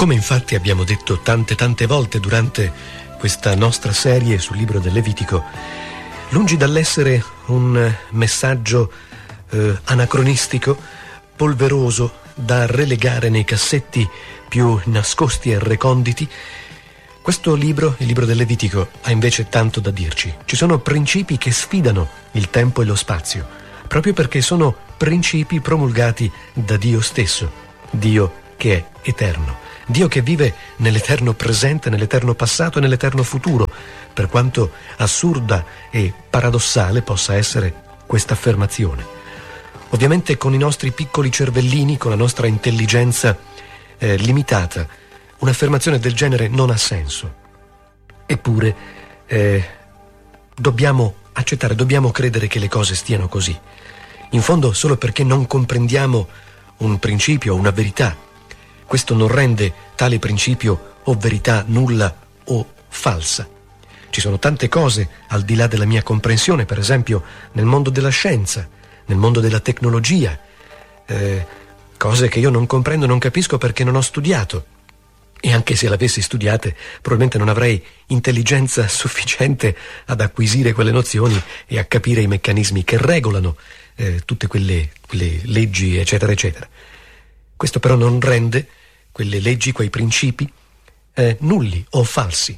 Come infatti abbiamo detto tante volte durante questa nostra serie sul libro del Levitico, lungi dall'essere un messaggio anacronistico, polveroso, da relegare nei cassetti più nascosti e reconditi, questo libro, il libro del Levitico, ha invece tanto da dirci. Ci sono principi che sfidano il tempo e lo spazio, proprio perché sono principi promulgati da Dio stesso, Dio che è eterno, Dio che vive nell'eterno presente, nell'eterno passato e nell'eterno futuro, per quanto assurda e paradossale possa essere questa affermazione. Ovviamente con i nostri piccoli cervellini, con la nostra intelligenza limitata, un'affermazione del genere non ha senso. Eppure dobbiamo accettare, dobbiamo credere che le cose stiano così. In fondo, solo perché non comprendiamo un principio o una verità, questo non rende tale principio o verità nulla o falsa. Ci sono tante cose al di là della mia comprensione, per esempio nel mondo della scienza, nel mondo della tecnologia, cose che io non comprendo, non capisco perché non ho studiato. E anche se l'avessi studiate, probabilmente non avrei intelligenza sufficiente ad acquisire quelle nozioni e a capire i meccanismi che regolano tutte quelle leggi, eccetera, eccetera. Questo però non rende quelle leggi, quei principi, nulli o falsi.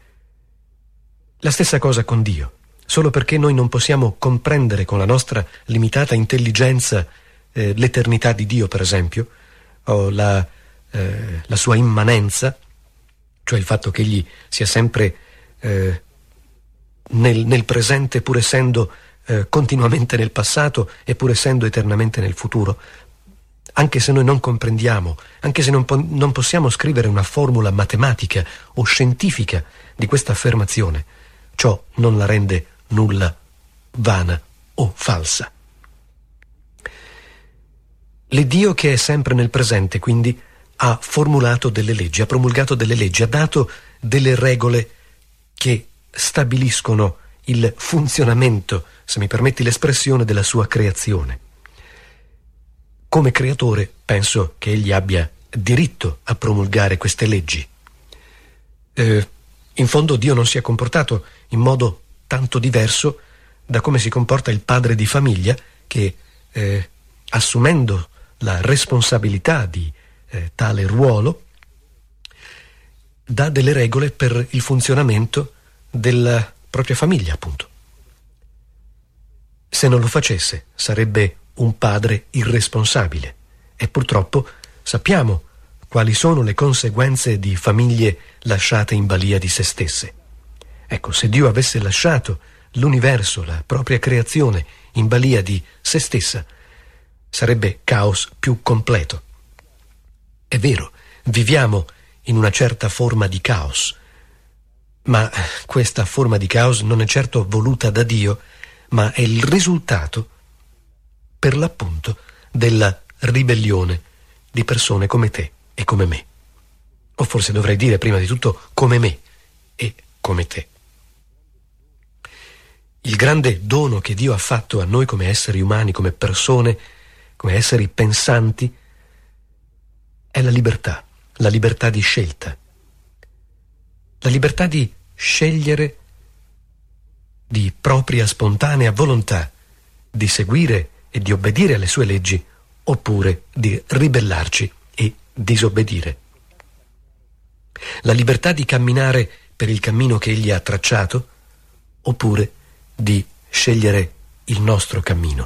La stessa cosa con Dio. Solo perché noi non possiamo comprendere con la nostra limitata intelligenza l'eternità di Dio, per esempio, o la sua immanenza, cioè il fatto che Egli sia sempre nel presente, pur essendo continuamente nel passato e pur essendo eternamente nel futuro. Anche se noi non comprendiamo, anche se non possiamo scrivere una formula matematica o scientifica di questa affermazione, ciò non la rende nulla, vana o falsa. L'Iddio che è sempre nel presente, quindi, ha formulato delle leggi, ha promulgato delle leggi, ha dato delle regole che stabiliscono il funzionamento, se mi permetti l'espressione, della sua creazione. Come creatore penso che egli abbia diritto a promulgare queste leggi. In fondo Dio non si è comportato in modo tanto diverso da come si comporta il padre di famiglia che, assumendo la responsabilità di tale ruolo, dà delle regole per il funzionamento della propria famiglia, appunto. Se non lo facesse, sarebbe un padre irresponsabile e purtroppo sappiamo quali sono le conseguenze di famiglie lasciate in balia di se stesse. Ecco, se Dio avesse lasciato l'universo, la propria creazione, in balia di se stessa, sarebbe caos più completo. È vero, viviamo in una certa forma di caos, ma questa forma di caos non è certo voluta da Dio, ma è il risultato, per l'appunto, della ribellione di persone come te e come me. O forse dovrei dire prima di tutto come me e come te. Il grande dono che Dio ha fatto a noi come esseri umani, come persone, come esseri pensanti, è la libertà di scelta. La libertà di scegliere di propria spontanea volontà di seguire e di obbedire alle sue leggi, oppure di ribellarci e disobbedire. La libertà di camminare per il cammino che Egli ha tracciato, oppure di scegliere il nostro cammino.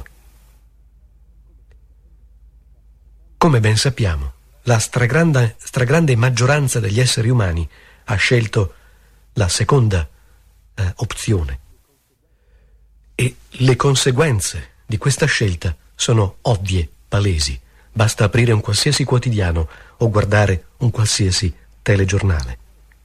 Come ben sappiamo, la stragrande maggioranza degli esseri umani ha scelto la seconda opzione. E le conseguenze di questa scelta sono ovvie, palesi. Basta aprire un qualsiasi quotidiano o guardare un qualsiasi telegiornale.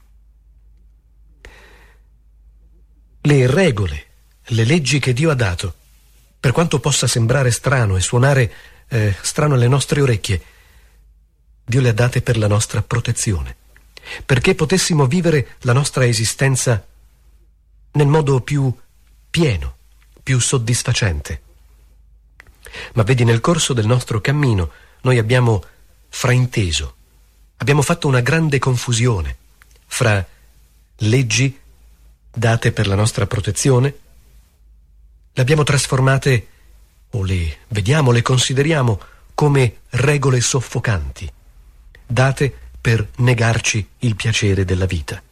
Le regole, le leggi che Dio ha dato, per quanto possa sembrare strano e suonare strano alle nostre orecchie, Dio le ha date per la nostra protezione, perché potessimo vivere la nostra esistenza nel modo più pieno, più soddisfacente. Ma vedi, nel corso del nostro cammino noi abbiamo frainteso, Abbiamo fatto una grande confusione fra leggi date per la nostra protezione, le abbiamo trasformate, o le vediamo, le consideriamo come regole soffocanti, date per negarci il piacere della vita.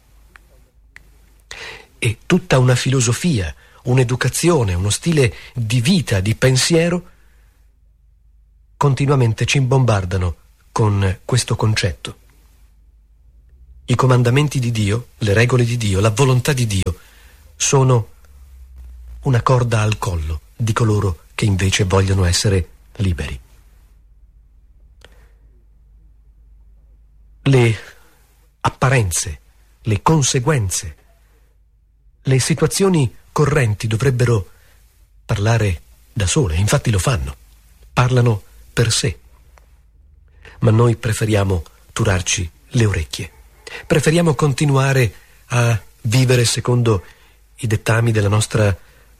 E tutta una filosofia, un'educazione, uno stile di vita, di pensiero, continuamente ci bombardano con questo concetto. I comandamenti di Dio, le regole di Dio, la volontà di Dio sono una corda al collo di coloro che invece vogliono essere liberi. Le apparenze, le conseguenze, le situazioni correnti dovrebbero parlare da sole, infatti lo fanno, parlano per sé. Ma noi preferiamo turarci le orecchie, preferiamo continuare a vivere secondo i dettami della nostra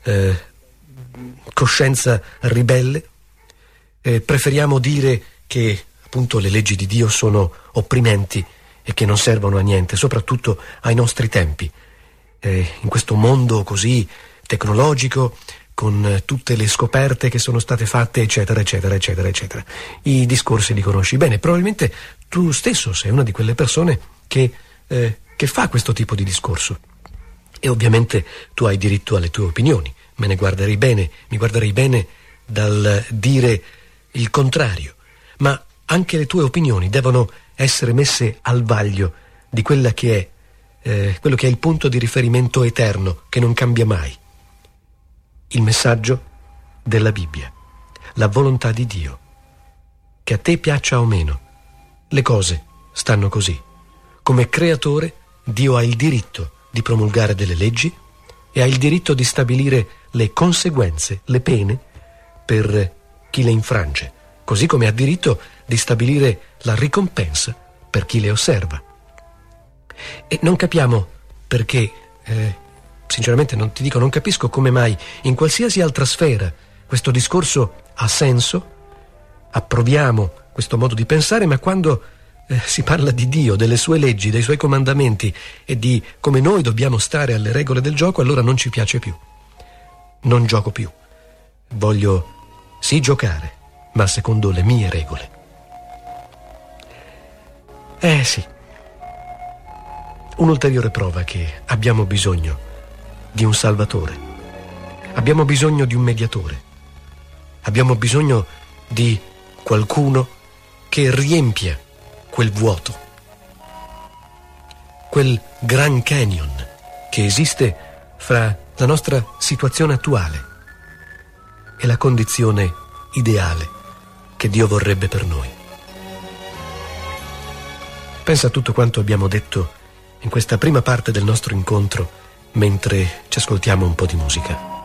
coscienza ribelle, preferiamo dire che appunto le leggi di Dio sono opprimenti e che non servono a niente, soprattutto ai nostri tempi, in questo mondo così tecnologico, con tutte le scoperte che sono state fatte, eccetera, eccetera, eccetera, eccetera. I discorsi li conosci bene, probabilmente tu stesso sei una di quelle persone che fa questo tipo di discorso. E ovviamente tu hai diritto alle tue opinioni, mi guarderei bene dal dire il contrario, ma anche le tue opinioni devono essere messe al vaglio di quella che è quello che è il punto di riferimento eterno, che non cambia mai. Il messaggio della Bibbia, la volontà di Dio. Che a te piaccia o meno, le cose stanno così. Come creatore, Dio ha il diritto di promulgare delle leggi e ha il diritto di stabilire le conseguenze, le pene per chi le infrange, così come ha diritto di stabilire la ricompensa per chi le osserva. E non capiamo perché, sinceramente non capisco come mai in qualsiasi altra sfera questo discorso ha senso, approviamo questo modo di pensare, ma quando si parla di Dio, delle sue leggi, dei suoi comandamenti e di come noi dobbiamo stare alle regole del gioco, allora non ci piace più. Non gioco più. Voglio sì giocare, ma secondo le mie regole. Sì. Un'ulteriore prova che abbiamo bisogno di un Salvatore. Abbiamo bisogno di un mediatore. Abbiamo bisogno di qualcuno che riempia quel vuoto, quel Grand Canyon che esiste fra la nostra situazione attuale e la condizione ideale che Dio vorrebbe per noi. Pensa a tutto quanto abbiamo detto in questa prima parte del nostro incontro mentre ci ascoltiamo un po' di musica.